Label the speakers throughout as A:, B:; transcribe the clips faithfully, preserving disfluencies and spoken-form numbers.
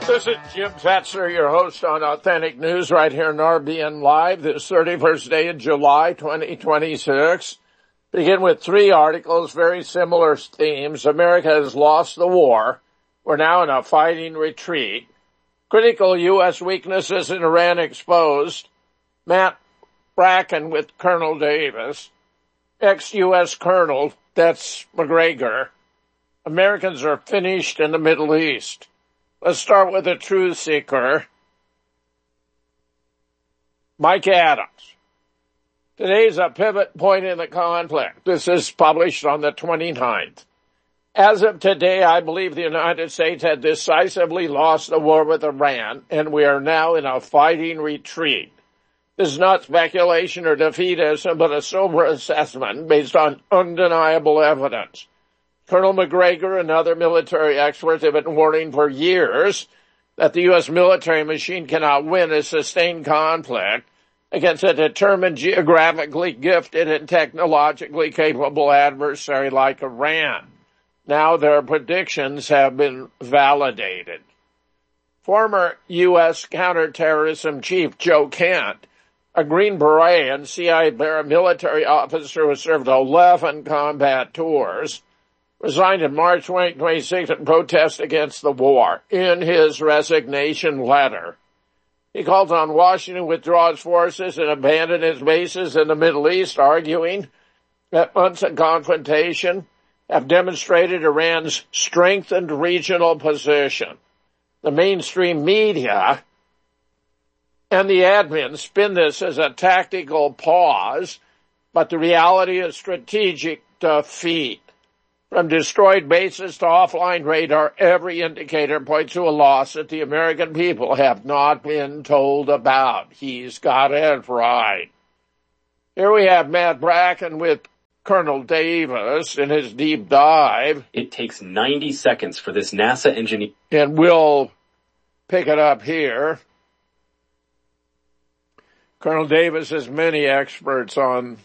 A: This is Jim Fetzer, your host on Authentic News right here in R B N Live, this thirty-first day of July, twenty twenty-six. Begin with three articles, very similar themes. America has lost the war. We're now in a fighting retreat. Critical U S weaknesses in Iran exposed. Matt Bracken with Colonel Davis. Ex-U S Colonel, that's McGregor. Americans are finished in the Middle East. Let's start with a truth seeker, Mike Adams. Today's a pivot point in the conflict. This is published on the twenty-ninth. As of today, I believe the United States had decisively lost the war with Iran, and we are now in a fighting retreat. This is not speculation or defeatism, but a sober assessment based on undeniable evidence. Colonel McGregor and other military experts have been warning for years that the U S military machine cannot win a sustained conflict against a determined, geographically gifted, and technologically capable adversary like Iran. Now their predictions have been validated. Former U S counterterrorism chief Joe Kent, a Green Beret and C I A paramilitary officer who served eleven combat tours, resigned in March twenty twenty-six in protest against the war. In his resignation letter, he called on Washington to withdraw its forces and abandon its bases in the Middle East, arguing that months of confrontation have demonstrated Iran's strengthened regional position. The mainstream media and the admin spin this as a tactical pause, but the reality is strategic defeat. From destroyed bases to offline radar, every indicator points to a loss that the American people have not been told about. He's got it right. Here we have Matt Bracken with Colonel Davis in his deep dive.
B: It takes ninety seconds for this NASA engineer.
A: And we'll pick it up here. Colonel Davis has many experts on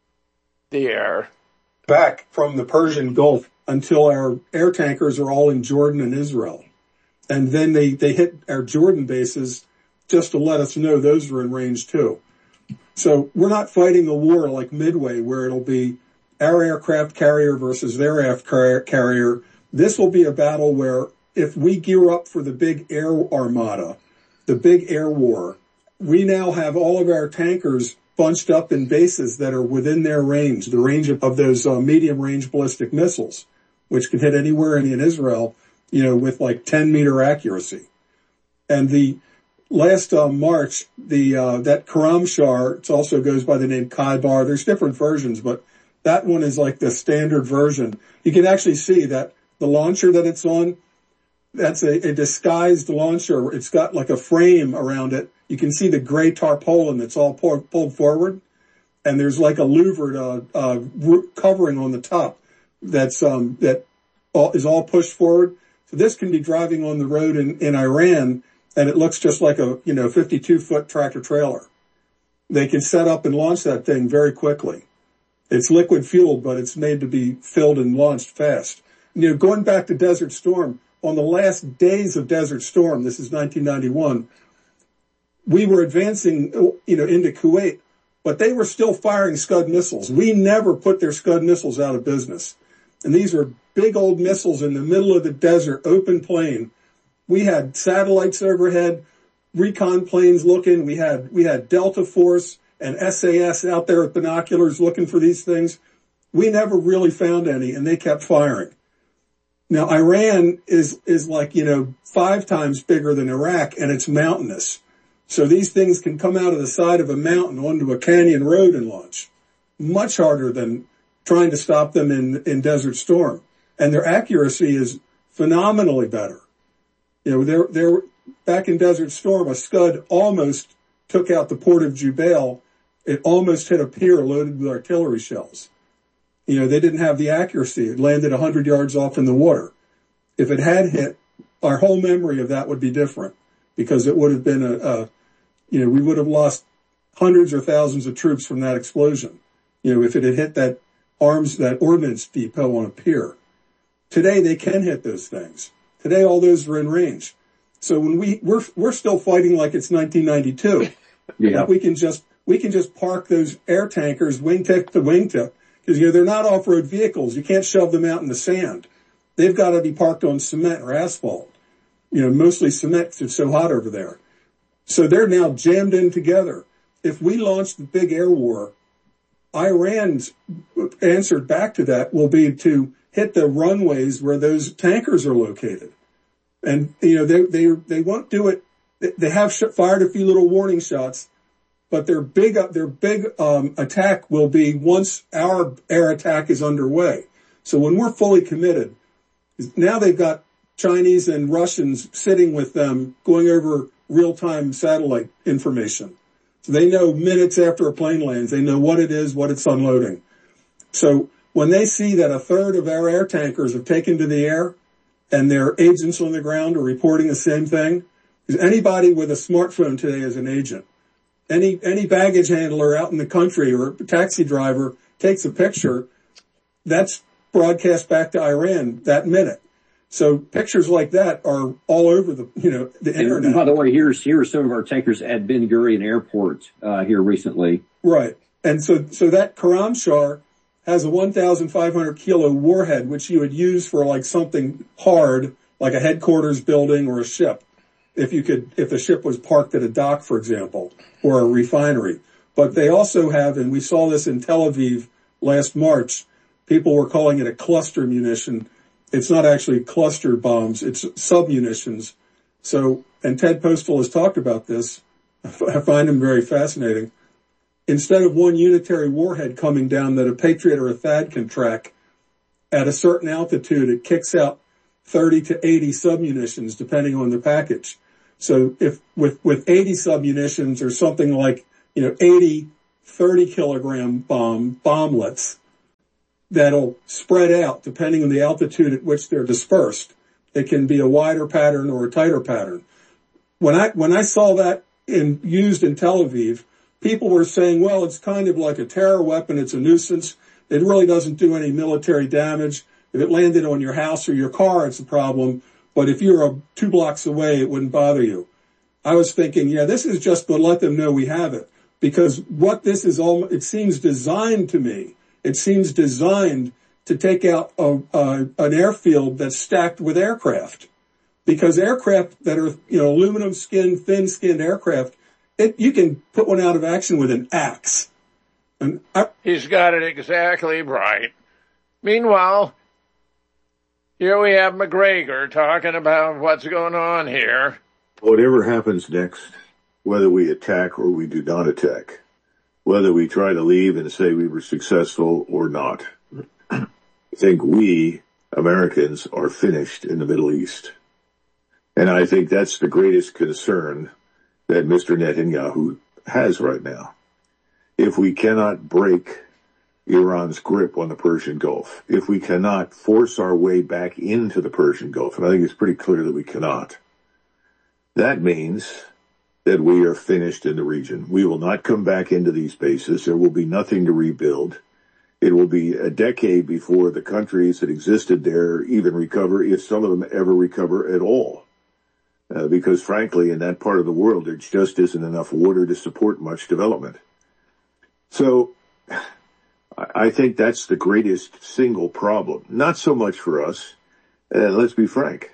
A: the air.
C: Back from the Persian Gulf until our air tankers are all in Jordan and Israel. And then they, they hit our Jordan bases just to let us know those were in range too. So we're not fighting a war like Midway where it'll be our aircraft carrier versus their aircraft carrier. This will be a battle where if we gear up for the big air armada, the big air war, we now have all of our tankers bunched up in bases that are within their range, the range of, of those uh, medium-range ballistic missiles, which can hit anywhere in, in Israel, you know, with like ten meter accuracy. And the last uh, March, the uh, that Karamshar, it also goes by the name Kaibar. There's different versions, but that one is like the standard version. You can actually see that the launcher that it's on, that's a, a disguised launcher. It's got like a frame around it. You can see the gray tarpaulin that's all pour, pulled forward, and there's like a louvered uh, uh, covering on the top that's um, that all, is all pushed forward. So this can be driving on the road in, in Iran, and it looks just like a you know fifty-two foot tractor trailer. They can set up and launch that thing very quickly. It's liquid fueled, but it's made to be filled and launched fast. And, you know, going back to Desert Storm, on the last days of Desert Storm, this is nineteen ninety-one. We were advancing, you know, into Kuwait, but they were still firing Scud missiles. We never put their Scud missiles out of business. And these were big old missiles in the middle of the desert, open plain. We had satellites overhead, recon planes looking. We had, we had Delta Force and S A S out there with binoculars looking for these things. We never really found any, and they kept firing. Now, Iran is, is like, you know, five times bigger than Iraq, and it's mountainous. So these things can come out of the side of a mountain onto a canyon road and launch. Much harder than trying to stop them in, in Desert Storm. And their accuracy is phenomenally better. You know, they're, they're, back in Desert Storm, a Scud almost took out the port of Jubail. It almost hit a pier loaded with artillery shells. You know, they didn't have the accuracy. It landed a hundred yards off in the water. If it had hit, our whole memory of that would be different because it would have been a, a you know, we would have lost hundreds or thousands of troops from that explosion. You know, if it had hit that arms, that ordnance depot on a pier. Today they can hit those things. Today all those are in range. So when we, we're, we're still fighting like it's nineteen ninety-two. Yeah. We can just, we can just park those air tankers wingtip to wingtip because, you know, they're not off-road vehicles. You can't shove them out in the sand. They've got to be parked on cement or asphalt, you know, mostly cement because it's so hot over there. So they're now jammed in together. If we launch the big air war, Iran's answer back to that will be to hit the runways where those tankers are located. And, you know, they, they, they won't do it. They have fired a few little warning shots, but their big, their big, um, attack will be once our air attack is underway. So when we're fully committed, now they've got Chinese and Russians sitting with them going over real-time satellite information. So they know minutes after a plane lands, they know what it is, what it's unloading. So when they see that a third of our air tankers have taken to the air and their agents on the ground are reporting the same thing, because anybody with a smartphone today is an agent. Any, any baggage handler out in the country or a taxi driver takes a picture, that's broadcast back to Iran that minute. So pictures like that are all over the, you know, the
D: and
C: internet.
D: By the way, here's, here are some of our tankers at Ben Gurion Airport, uh, here recently.
C: Right. And so, so that Karamshar has a one thousand five hundred kilo warhead, which you would use for like something hard, like a headquarters building or a ship. If you could, if the ship was parked at a dock, for example, or a refinery. But they also have, and we saw this in Tel Aviv last March, people were calling it a cluster munition. It's not actually cluster bombs, it's submunitions. So, and Ted Postal has talked about this. I find him very fascinating. Instead of one unitary warhead coming down that a Patriot or a THAAD can track, at a certain altitude, it kicks out thirty to eighty submunitions, depending on the package. So if with, with eighty submunitions or something like, you know, eighty thirty kilogram bomb, bomblets that'll spread out depending on the altitude at which they're dispersed. It can be a wider pattern or a tighter pattern. When I, when I saw that in, used in Tel Aviv, people were saying, well, it's kind of like a terror weapon. It's a nuisance. It really doesn't do any military damage. If it landed on your house or your car, it's a problem. But if you're a, two blocks away, it wouldn't bother you. I was thinking, yeah, this is just to let them know we have it. Because what this is all, it seems designed to me, it seems designed to take out a, a, an airfield that's stacked with aircraft. Because aircraft that are, you know, aluminum skinned, thin skinned aircraft, it, you can put one out of action with an axe. And I,
A: He's got it exactly right. Meanwhile, here we have McGregor talking about what's going on here.
E: Whatever happens next, whether we attack or we do not attack, whether we try to leave and say we were successful or not, I think we, Americans, are finished in the Middle East. And I think that's the greatest concern that Mister Netanyahu has right now. If we cannot break Iran's grip on the Persian Gulf, if we cannot force our way back into the Persian Gulf, and I think it's pretty clear that we cannot, that means that we are finished in the region. We will not come back into these bases. There will be nothing to rebuild. It will be a decade before the countries that existed there even recover, if some of them ever recover at all. Uh, because frankly, in that part of the world, there just isn't enough water to support much development. So I think that's the greatest single problem. Not so much for us. Uh, let's be frank.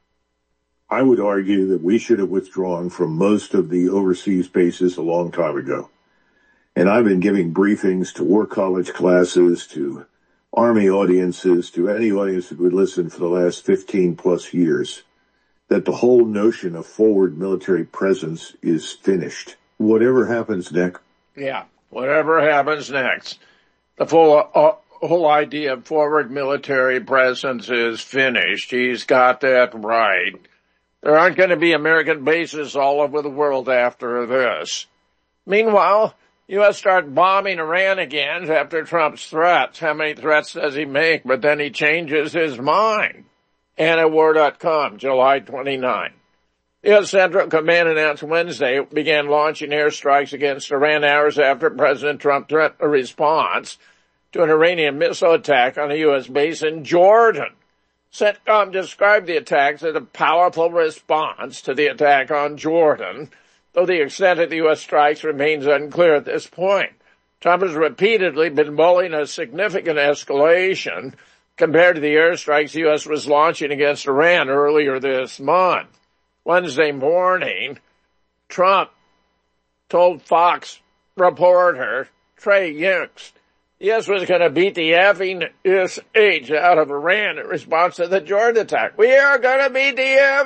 E: I would argue that we should have withdrawn from most of the overseas bases a long time ago. And I've been giving briefings to war college classes, to Army audiences, to any audience that would listen for the last fifteen plus years, that the whole notion of forward military presence is finished. Whatever happens next.
A: Yeah, whatever happens next. The full, uh, whole idea of forward military presence is finished. He's got that right. There aren't going to be American bases all over the world after this. Meanwhile, U S start bombing Iran again after Trump's threats. How many threats does he make? But then he changes his mind. Antiwar dot com, July twenty-ninth. The U S Central Command announced Wednesday it began launching airstrikes against Iran hours after President Trump threatened a response to an Iranian missile attack on a U S base in Jordan. CENTCOM described the attacks as a powerful response to the attack on Jordan, though the extent of the U S strikes remains unclear at this point. Trump has repeatedly been mulling a significant escalation compared to the airstrikes the U S was launching against Iran earlier this month. Wednesday morning, Trump told Fox reporter Trey Yingst the U S was going to beat the effing ish out of Iran in response to the Jordan attack. We are going to beat the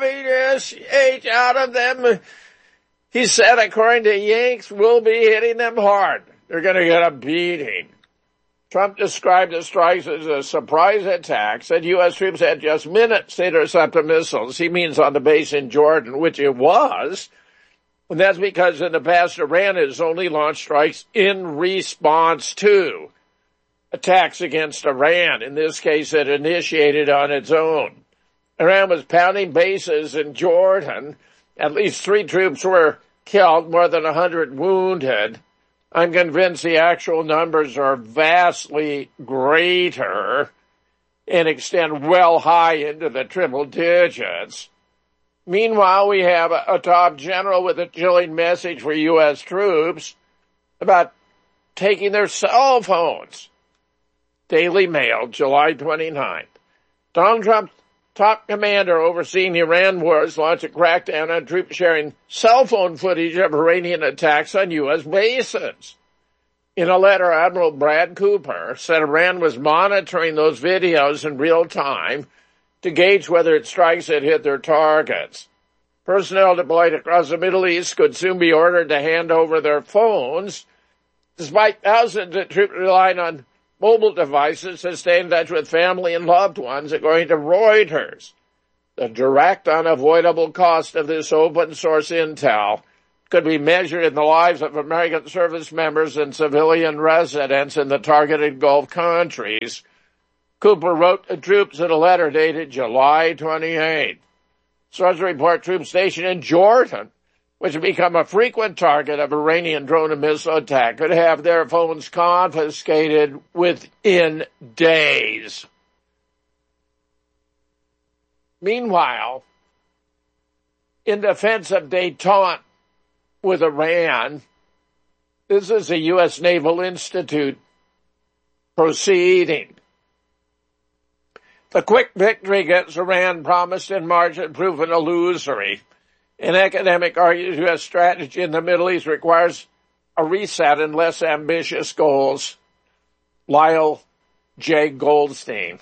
A: effing ish out of them. He said, according to Yingst, we'll be hitting them hard. They're going to get a beating. Trump described the strikes as a surprise attack, said U S troops had just minutes to intercept the missiles. He means on the base in Jordan, which it was. And that's because in the past, Iran has only launched strikes in response to attacks against Iran. In this case, it initiated on its own. Iran was pounding bases in Jordan. At least three troops were killed, more than a hundred wounded. I'm convinced the actual numbers are vastly greater and extend well high into the triple digits. Meanwhile, we have a, a top general with a chilling message for U S troops about taking their cell phones. Daily Mail, July twenty-ninth. Donald Trump's top commander overseeing the Iran wars launched a crackdown on troops sharing cell phone footage of Iranian attacks on U S bases. In a letter, Admiral Brad Cooper said Iran was monitoring those videos in real time to gauge whether its strikes had hit their targets. Personnel deployed across the Middle East could soon be ordered to hand over their phones, despite thousands of troops relying on mobile devices to stay in touch with family and loved ones, according to Reuters. The direct, unavoidable cost of this open-source intel could be measured in the lives of American service members and civilian residents in the targeted Gulf countries. Cooper wrote to troops in a letter dated July twenty-eighth. Sources report troops stationed in Jordan, which have become a frequent target of Iranian drone and missile attack, could have their phones confiscated within days. Meanwhile, in defense of détente with Iran, this is a U S Naval Institute proceeding. The quick victory against Iran promised in March had proven illusory. An academic argues U S strategy in the Middle East requires a reset and less ambitious goals. Lyle J. Goldstein.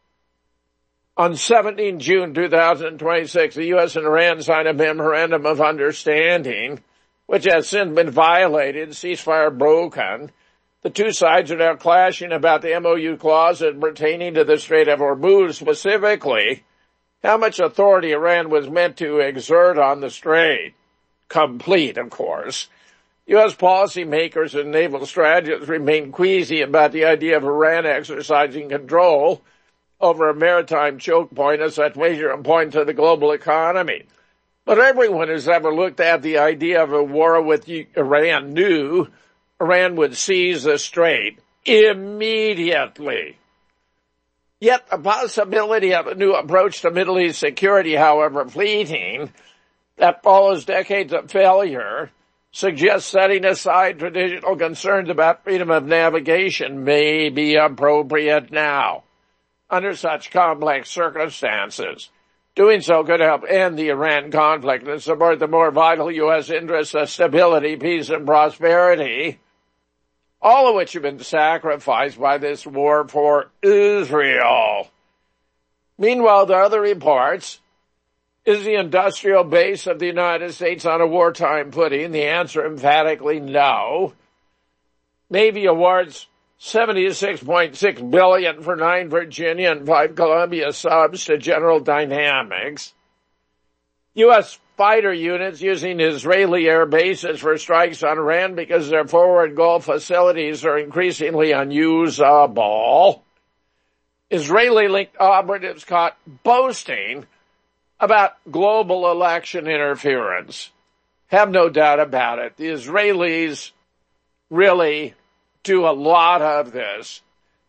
A: On the seventeenth of June two thousand twenty-six, the U S and Iran signed a memorandum of understanding, which has since been violated, ceasefire broken. The two sides are now clashing about the M O U clause pertaining to the Strait of Hormuz, specifically how much authority Iran was meant to exert on the strait. Complete, of course. U S policymakers and naval strategists remain queasy about the idea of Iran exercising control over a maritime choke point of such major importance to the global economy. But everyone who's ever looked at the idea of a war with Iran knew Iran would seize the strait immediately. Yet the possibility of a new approach to Middle East security, however fleeting, that follows decades of failure, suggests setting aside traditional concerns about freedom of navigation may be appropriate now. Under such complex circumstances, doing so could help end the Iran conflict and support the more vital U S interests of stability, peace, and prosperity, all of which have been sacrificed by this war for Israel. Meanwhile, the other reports, is the industrial base of the United States on a wartime footing? The answer emphatically no. Navy awards seventy-six point six billion dollars for nine Virginia and five Columbia subs to General Dynamics. U S fighter units using Israeli air bases for strikes on Iran because their forward Gulf facilities are increasingly unusable. Israeli-linked operatives caught boasting about global election interference. Have no doubt about it. The Israelis really do a lot of this.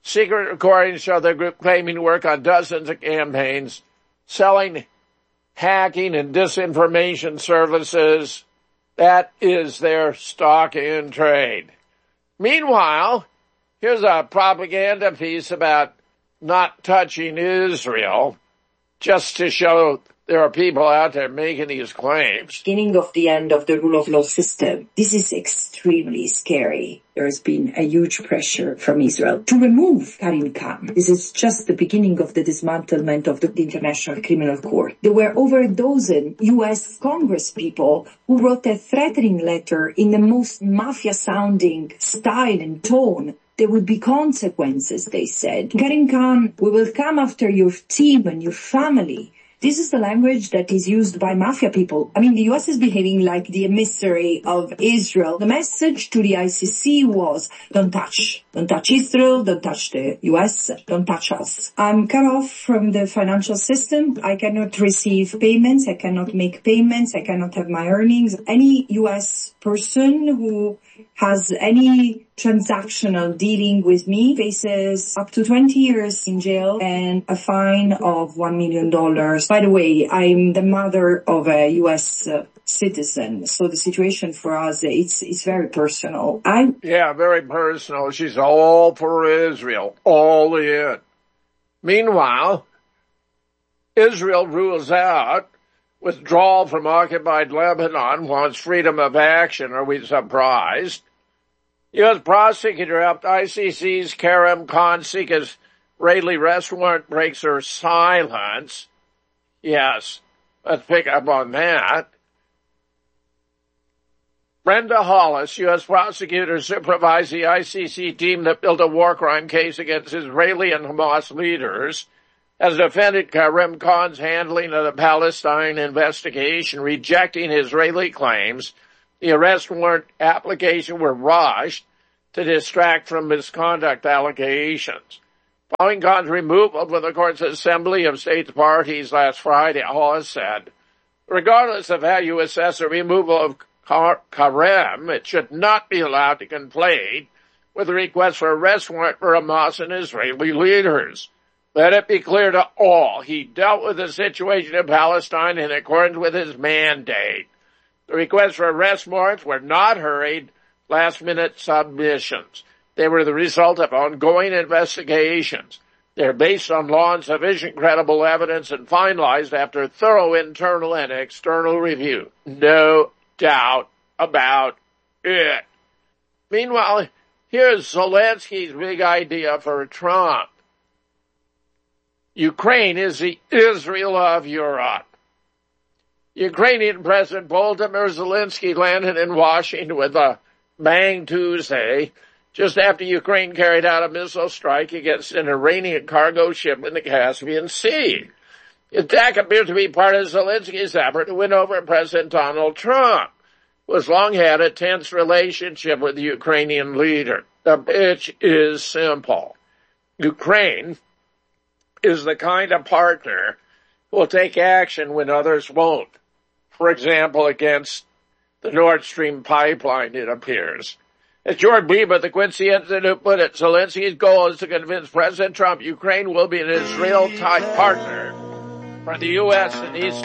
A: Secret recordings show the group claiming to work on dozens of campaigns, selling hacking and disinformation services. That is their stock in trade. Meanwhile, here's a propaganda piece about not touching Israel, just to show there are people out there making these claims.
F: Beginning of the end of the rule of law system. This is extremely scary. There has been a huge pressure from Israel to remove Karim Khan. This is just the beginning of the dismantlement of the International Criminal Court. There were over a dozen U S Congress people who wrote a threatening letter in the most mafia-sounding style and tone. There would be consequences, they said. Karim Khan, we will come after your team and your family. This is the language that is used by mafia people. I mean, the U S is behaving like the emissary of Israel. The message to the I C C was, don't touch. Don't touch Israel, don't touch the U S, don't touch us. I'm cut off from the financial system. I cannot receive payments. I cannot make payments. I cannot have my earnings. Any U S person who has any transactional dealing with me faces up to twenty years in jail and a fine of one million dollars. By the way, I'm the mother of a U S uh, citizen, so the situation for us, it's, it's very personal. I
A: Yeah, very personal. She's all for Israel, all in. Meanwhile, Israel rules out withdrawal from occupied Lebanon, wants freedom of action. Are we surprised? U S prosecutor helped I C C's Karim Khan seek his Israeli arrest warrant, breaks her silence. Yes, let's pick up on that. Brenda Hollis, U S prosecutor, supervised the I C C team that built a war crime case against Israeli and Hamas leaders, has defended Karim Khan's handling of the Palestine investigation, rejecting Israeli claims the arrest warrant application were rushed to distract from misconduct allegations. Following Khan's removal from the court's Assembly of States parties last Friday, Hollis said, regardless of how you assess the removal of Karim, it should not be allowed to conflate with the request for arrest warrant for Hamas and Israeli leaders. Let it be clear to all, he dealt with the situation in Palestine in accordance with his mandate. The requests for arrest warrants were not hurried, last-minute submissions. They were the result of ongoing investigations. They're based on law and sufficient credible evidence and finalized after thorough internal and external review. No doubt about it. Meanwhile, here's Zelensky's big idea for Trump. Ukraine is the Israel of Europe. Ukrainian President Volodymyr Zelensky landed in Washington with a bang Tuesday, just after Ukraine carried out a missile strike against an Iranian cargo ship in the Caspian Sea. The attack appears to be part of Zelensky's effort to win over President Donald Trump, who has long had a tense relationship with the Ukrainian leader. The pitch is simple. Ukraine is the kind of partner who will take action when others won't. For example, against the Nord Stream pipeline, it appears. As George Biba, the Quincy Institute, put it, Zelensky's goal is to convince President Trump Ukraine will be an Israel-type partner for the U S and Eastern